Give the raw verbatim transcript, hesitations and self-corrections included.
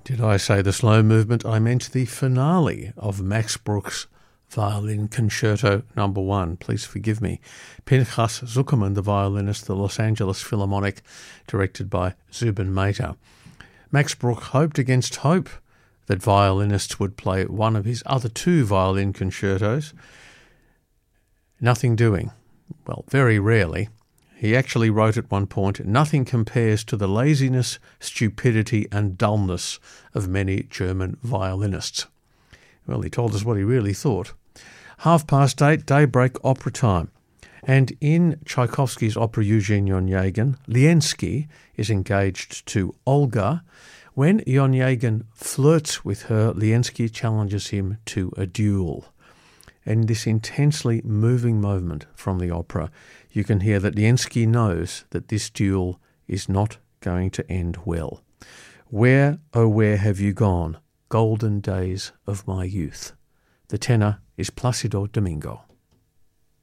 Did I say the slow movement? I meant the finale of Max Bruch's Violin Concerto Number One. Please forgive me. Pinchas Zuckerman, the violinist, the Los Angeles Philharmonic, directed by Zubin Mehta. Max Bruch hoped against hope that violinists would play one of his other two violin concertos. Nothing doing. Well, very rarely. He actually wrote at one point, "Nothing compares to the laziness, stupidity and dullness of many German violinists." Well, he told us what he really thought. Half past eight, daybreak opera time. And in Tchaikovsky's opera Eugene Onegin, Liensky is engaged to Olga. When Onegin flirts with her, Liensky challenges him to a duel. In this intensely moving moment from the opera, you can hear that Liensky knows that this duel is not going to end well. Where, oh where have you gone, golden days of my youth? The tenor is Placido Domingo.